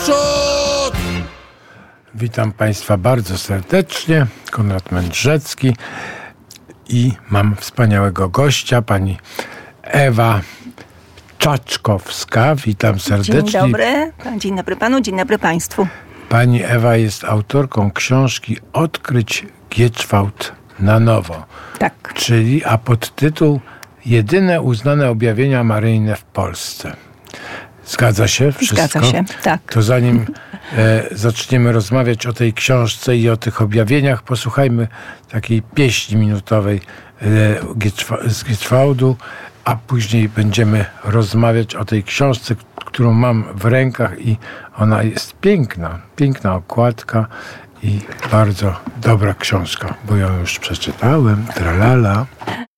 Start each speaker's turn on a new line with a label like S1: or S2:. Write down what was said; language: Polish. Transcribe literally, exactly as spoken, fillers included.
S1: Przód! Witam Państwa bardzo serdecznie, Konrad Mędrzecki, i mam wspaniałego gościa, pani Ewa Czaczkowska. Witam serdecznie.
S2: Dzień dobry, dzień dobry panu, dzień dobry państwu.
S1: Pani Ewa jest autorką książki Odkryć Gieczwałt na nowo.
S2: Tak.
S1: Czyli, a podtytuł Jedyne uznane objawienia maryjne w Polsce. Zgadza się wszystko?
S2: Zgadza się, tak.
S1: To zanim e, zaczniemy rozmawiać o tej książce i o tych objawieniach, posłuchajmy takiej pieśni minutowej e, Gieczwa- z Gieczwałdu, a później będziemy rozmawiać o tej książce, którą mam w rękach, i ona jest piękna, piękna okładka i bardzo dobra książka, bo ją już przeczytałem. Tralala.